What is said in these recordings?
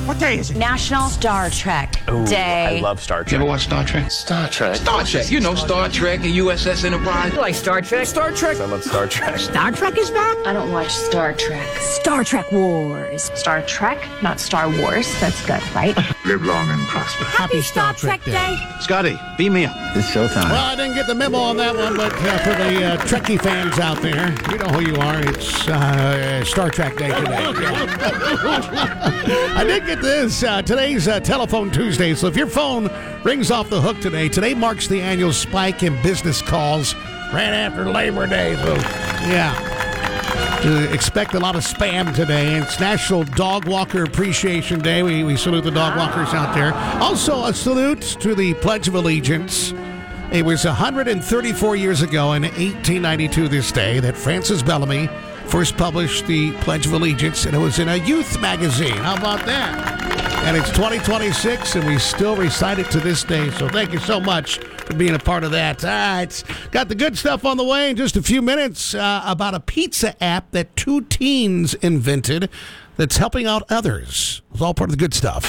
What day is it? National Star Trek Day. I love Star Trek. You ever watch Star Trek? Star Trek. Star Trek. You know Star Trek and USS Enterprise. You like Star Trek? Star Trek. I love Star Trek. Star Trek is back? I don't watch Star Trek. Star Trek Wars. Star Trek, not Star Wars. That's good, right? Live long and prosper. Happy Star Trek Day. Scotty, beam me up. It's showtime. Well, I didn't get the memo on that one, but for the Trekkie fans out there, you know who you are. It's Star Trek Day today. I did get this. Today's Telephone Tuesday, so if your phone rings off the hook today marks the annual spike in business calls right after Labor Day. So, yeah. Expect a lot of spam today. It's National Dog Walker Appreciation Day. We salute the dog walkers out there. Also, a salute to the Pledge of Allegiance. It was 134 years ago in 1892 this day that Francis Bellamy first published the Pledge of Allegiance, and it was in a youth magazine. How about that? And it's 2026, and we still recite it to this day. So thank you so much for being a part of that. All right. Got the good stuff on the way in just a few minutes about a pizza app that two teens invented that's helping out others. It's all part of the good stuff.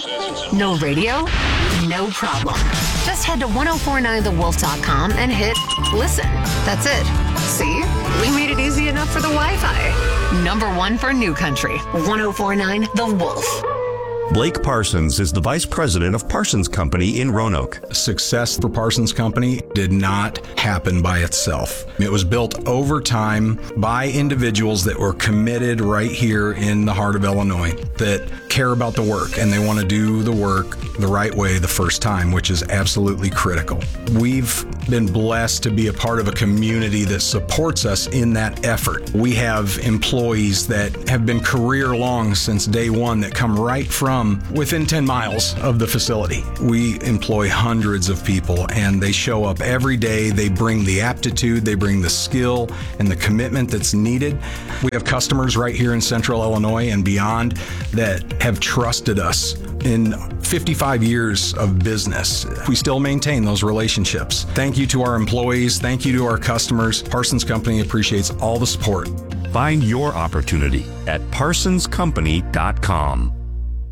No radio? No problem. Just head to 1049thewolf.com and hit listen. That's it. See? We made it easy enough for the Wi-Fi. Number one for New Country. 1049 The Wolf. Blake Parsons is the vice president of Parsons Company in Roanoke. Success for Parsons Company did not happen by itself. It was built over time by individuals that were committed right here in the heart of Illinois, that care about the work and they want to do the work the right way the first time, which is absolutely critical. We've been blessed to be a part of a community that supports us in that effort. We have employees that have been career long since day one that come right from within 10 miles of the facility. We employ hundreds of people and they show up every day. They bring the aptitude, they bring the skill and the commitment that's needed. We have customers right here in Central Illinois and beyond that have trusted us in 55 years of business. We still maintain those relationships. Thank you to our employees. Thank you to our customers. Parsons Company appreciates all the support. Find your opportunity at parsonscompany.com.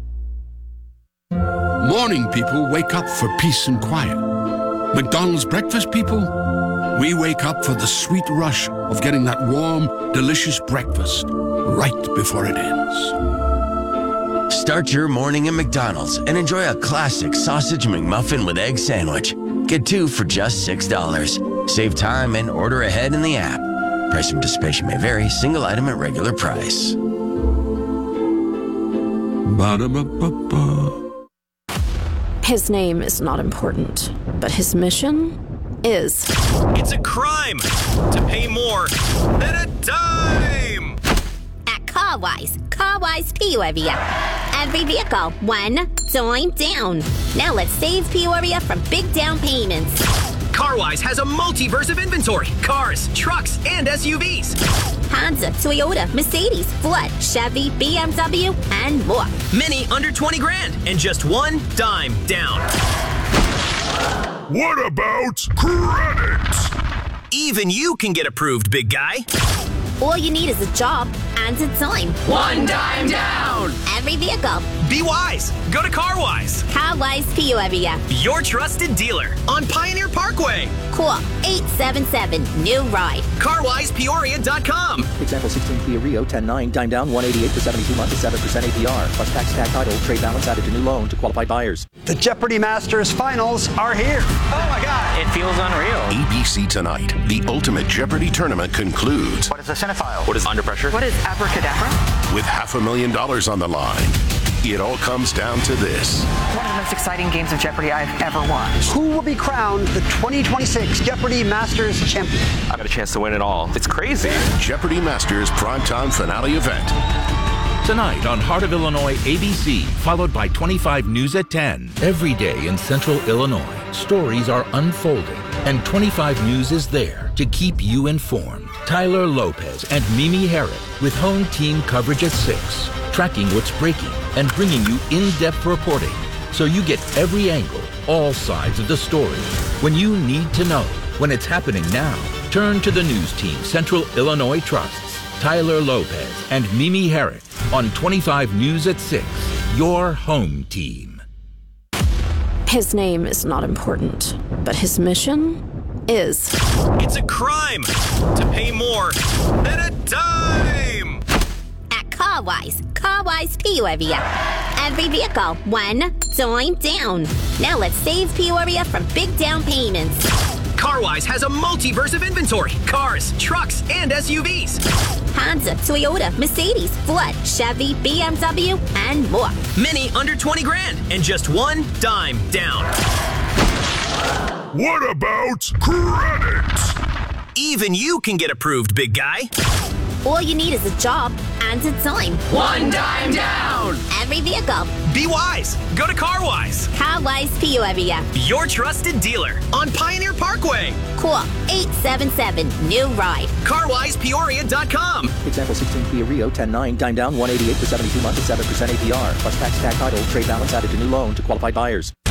Morning people wake up for peace and quiet. McDonald's breakfast people, we wake up for the sweet rush of getting that warm, delicious breakfast right before it ends. Start your morning at McDonald's and enjoy a classic sausage McMuffin with egg sandwich. Get two for just $6. Save time and order ahead in the app. Price and participation may vary. Single item at regular price. Ba-da-ba-ba-ba. His name is not important, but his mission is. It's a crime to pay more than a dime. At CarWise Peoria. Every vehicle, one dime down. Now let's save Peoria from big down payments. CarWise has a multiverse of inventory. Cars, trucks, and SUVs. Honda, Toyota, Mercedes, Ford, Chevy, BMW, and more. Many under 20 grand and just one dime down. What about credit? Even you can get approved, big guy. All you need is a job and a dime. One dime down. Every vehicle. Be wise. Go to CarWise. CarWise Peoria. Your trusted dealer on Pioneer Parkway. Call 877-NEW-RIDE. CarWisePeoria.com. Example 16 Kia Rio 10.9, dime down 188 for 72 months at 7% APR. Plus tax, tag, title, trade balance added to new loan to qualified buyers. The Jeopardy Masters finals are here. Oh my God. It feels unreal. ABC Tonight. The Ultimate Jeopardy tournament concludes. What is a cinephile? What is under pressure? What is abracadabra? With $500,000 on the line. It all comes down to this. One of the most exciting games of Jeopardy I've ever watched. Who will be crowned the 2026 Jeopardy Masters champion? I've got a chance to win it all. It's crazy. Jeopardy Masters primetime finale event. Tonight on Heart of Illinois ABC, followed by 25 News at 10. Every day in Central Illinois, stories are unfolding, and 25 News is there to keep you informed. Tyler Lopez and Mimi Herrick with home team coverage at 6, tracking what's breaking and bringing you in-depth reporting so you get every angle, all sides of the story. When you need to know, when it's happening now, turn to the news team Central Illinois trusts. Tyler Lopez and Mimi Herrick on 25 News at 6. Your home team. His name is not important, but his mission is. It's a crime to pay more than a dime. At CarWise Peoria. Every vehicle, one dime down. Now let's save Peoria from big down payments. CarWise has a multiverse of inventory. Cars, trucks, and SUVs. Honda, Toyota, Mercedes, Ford, Chevy, BMW, and more. Many under 20 grand and just one dime down. What about credit? Even you can get approved, big guy. All you need is a job and a dime. One dime down. Every vehicle. Be wise. Go to CarWise. CarWise Peoria. Your trusted dealer on Pioneer Parkway. Call 877-NEW-RIDE. CarWisePeoria.com. Example 16 Kia Rio 10.9, dime down 188 for 72 months at 7% APR. Plus tax, tag title, trade balance added to new loan to qualified buyers.